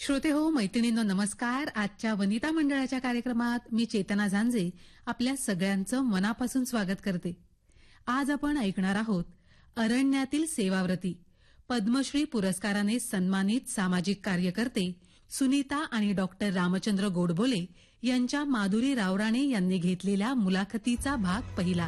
श्रोते हो, मैत्रिणींनो नमस्कार. आजच्या वनिता मंडळाच्या कार्यक्रमात मी चेतना झांजे आपल्या सगळ्यांचं मनापासून स्वागत करते. आज आपण ऐकणार आहोत अरण्यातील सेवाव्रती, पद्मश्री पुरस्काराने सन्मानित सामाजिक कार्यकर्ते सुनीता आणि डॉक्टर रामचंद्र गोडबोले यांच्या माधुरी रावराणे यांनी घेतलेल्या मुलाखतीचा भाग पहिला.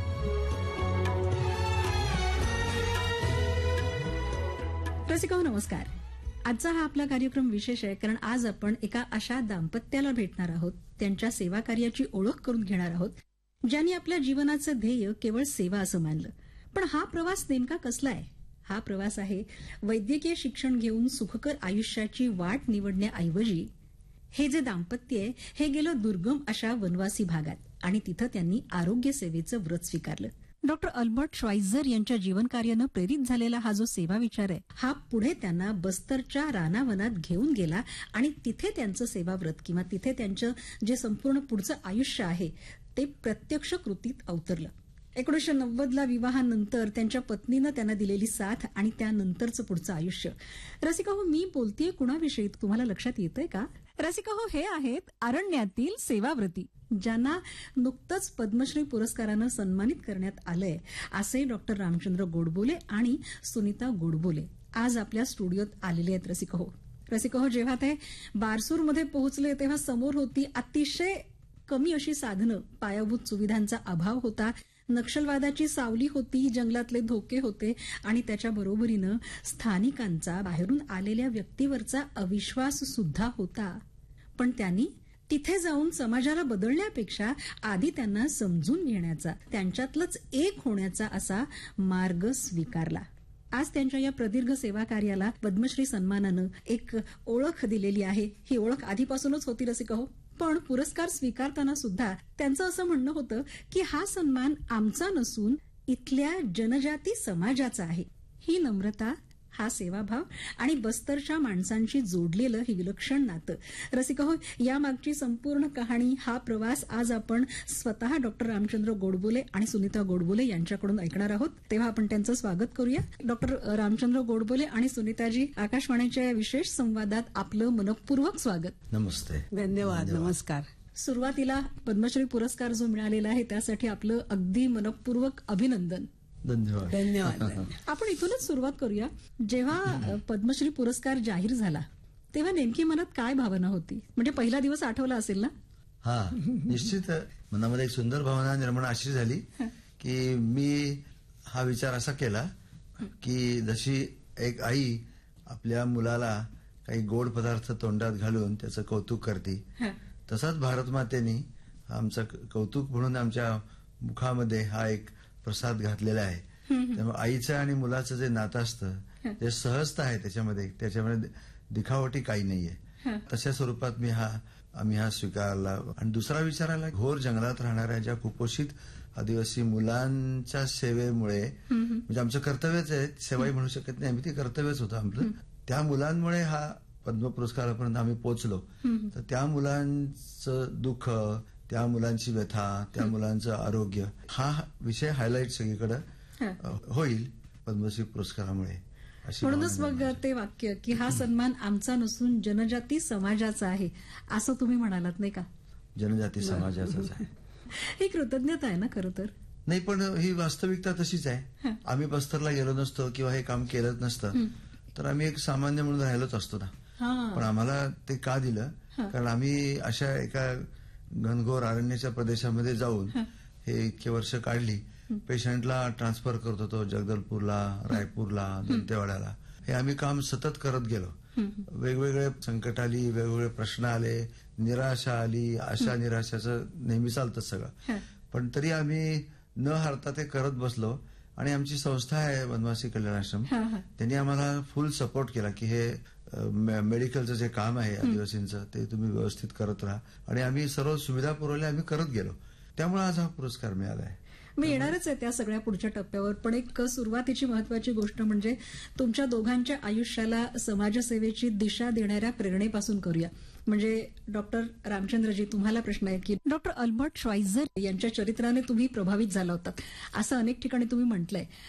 रसिको नमस्कार. आजचा हा आपला कार्यक्रम विशेष आहे, कारण आज आपण एका अशा दाम्पत्याला भेटणार आहोत, त्यांच्या सेवा कार्याची ओळख करून घेणार आहोत, ज्यांनी आपल्या जीवनाचं ध्येय केवळ सेवा असं मानलं. पण हा प्रवास नेमका कसला आहे? हा प्रवास आहे वैद्यकीय शिक्षण घेऊन सुखकर आयुष्याची वाट निवडण्याऐवजी हे जे दाम्पत्य आहे हे गेलं दुर्गम अशा वनवासी भागात आणि तिथं त्यांनी आरोग्य सेवेचं व्रत स्वीकारलं. डॉक्टर अल्बर्ट श्वाइत्झर यांच्या जीवनकार्यानं प्रेरित झालेला हा जो सेवा विचार आहे, हा पुढे त्यांना बस्तरच्या रानावनात घेऊन गेला आणि तिथे त्यांचं सेवाव्रत किंवा तिथे त्यांचं जे संपूर्ण पुढचं आयुष्य आहे ते प्रत्यक्ष कृतीत अवतरलं. 1990ला विवाहानंतर त्यांच्या पत्नीनं त्यांना दिलेली साथ आणि त्यानंतरचं पुढचं आयुष्य. रसिका हो, मी बोलतेय कुणाविषयी तुम्हाला लक्षात येतंय का? रसिका हो, हे आहेत अरण्यातील सेवाव्रती, ज्यांना नुकतंच पद्मश्री पुरस्कारानं सन्मानित करण्यात आलंय, असे डॉक्टर रामचंद्र गोडबोले आणि सुनीता गोडबोले आज आपल्या स्टुडिओत आलेले आहेत. रसिका हो, जेव्हा ते बारसूरमध्ये पोहोचले तेव्हा समोर होती अतिशय कमी अशी साधनं, पायाभूत सुविधांचा अभाव होता, नक्षलवादाची सावली होती, जंगलातले धोके होते आणि त्याच्या बरोबरीनं स्थानिकांचा, बाहेरून आलेल्या व्यक्तीवरचा अविश्वास सुद्धा होता. पण त्यांनी तिथे जाऊन समाजाला बदलण्यापेक्षा आधी त्यांना समजून घेण्याचा, त्यांच्यातलंच एक होण्याचा असा मार्ग स्वीकारला. आज त्यांच्या या प्रदीर्घ सेवा कार्याला पद्मश्री सन्मानानं एक ओळख दिलेली आहे. ही ओळख आधीपासूनच होती रसिका हो, पण पुरस्कार स्वीकारताना सुद्धा त्यांचं असं म्हणणं होतं की हा सन्मान आमचा नसून इथल्या जनजाती समाजाचा आहे. ही नम्रता, हा सेवाभाव आणि बस्तरच्या माणसांशी जोडलेलं हे विलक्षण नातं. रसिका हो, यामागची संपूर्ण कहाणी, हा प्रवास आज आपण स्वतः डॉक्टर रामचंद्र गोडबोले आणि सुनीता गोडबोले यांच्याकडून ऐकणार आहोत. तेव्हा आपण त्यांचं स्वागत करूया. डॉक्टर रामचंद्र गोडबोले आणि सुनीताजी, आकाशवाणीच्या या विशेष संवादात आपलं मनपूर्वक स्वागत. नमस्ते. धन्यवाद. नमस्कार. सुरुवातीला पद्मश्री पुरस्कार जो मिळालेला आहे त्यासाठी आपलं अगदी मनपूर्वक अभिनंदन. धन्यवाद. धन्यवाद. आपण इथूनच सुरुवात करूया. जेव्हा पद्मश्री पुरस्कार जाहीर झाला तेव्हा नेमकी मनात काय भावना होती? म्हणजे पहिला दिवस आठवला असेल ना? हा, निश्चित मनामध्ये एक सुंदर भावना निर्माण अशी झाली की मी हा विचार असा केला की जशी एक आई आपल्या मुलाला काही गोड पदार्थ तोंडात घालून त्याचं कौतुक करते, तसाच भारतमातेने आमचं कौतुक म्हणून आमच्या मुखामध्ये हा एक प्रसाद घातलेला आहे. त्यामुळे आईचं आणि मुलाचं जे नातं असतं ते सहजता आहे, त्याच्यामध्ये दिखावटी काही नाहीये. तशा स्वरूपात आम्ही हा स्वीकारला. आणि दुसरा विचार आला, घोर जंगलात राहणाऱ्या ज्या कुपोषित आदिवासी मुलांच्या सेवेमुळे, म्हणजे आमचं कर्तव्यच आहे, सेवाही म्हणू शकत नाही आम्ही, ते कर्तव्यच होतं आपलं. त्या मुलांमुळे हा पद्म पुरस्कारापर्यंत आम्ही पोहोचलो. तर त्या मुलांचं दुःख, त्या मुलांची व्यथा, त्या मुलांचं आरोग्य, हा विषय हायलाइट सगळीकडे होईल पद्मश्री पुरस्कारामुळे. म्हणूनच मग ते वाक्य की हा सन्मान आमचा नसून जनजाती समाजाचा आहे, असं तुम्ही म्हणालात नाही का? जनजाती समाजाचाच आहे. ही कृतज्ञता आहे ना खरं तर. नाही, पण ही वास्तविकता तशीच आहे. आम्ही बस्तरला गेलो नसतो किंवा हे काम केलंच नसतं तर आम्ही एक सामान्य म्हणून राहिलोच असतो ना. पण आम्हाला ते का दिलं? कारण आम्ही अशा एका घनघोर अरण्याच्या प्रदेशामध्ये जाऊन हे इतके वर्ष काढली. पेशंटला ट्रान्सफर करत होतो जगदलपूरला, रायपूरला, दंतेवाड्याला. हे आम्ही काम सतत करत गेलो. वेगवेगळे संकट आली, वेगवेगळे प्रश्न आले, निराशा आली, आशा निराशाचं नेहमी चालतं सगळं. पण तरी आम्ही न हारता ते करत बसलो. आणि आमची संस्था आहे वनवासी कल्याण आश्रम, त्यांनी आम्हाला फुल सपोर्ट केला की हे मेडिकलचं जे काम आहे आदिवासींचं ते तुम्ही व्यवस्थित करत राहा. आणि आम्ही सर्व सुविधा पुरवल्या, आम्ही करत गेलो. त्यामुळे आज हा पुरस्कार मिळाला आहे. मी येणारच आहे त्या सगळ्या पुढच्या टप्प्यावर, पण एक सुरुवातीची महत्वाची गोष्ट म्हणजे तुमच्या दोघांच्या आयुष्याला समाजसेवेची दिशा देणाऱ्या प्रेरणेपासून करूया. म्हणजे डॉक्टर रामचंद्रजी, तुम्हाला प्रश्न आहे की डॉक्टर अल्बर्ट श्वाइत्झर यांच्या चरित्राने तुम्ही प्रभावित झाला होता, असं अनेक ठिकाणी तुम्ही म्हटलंय.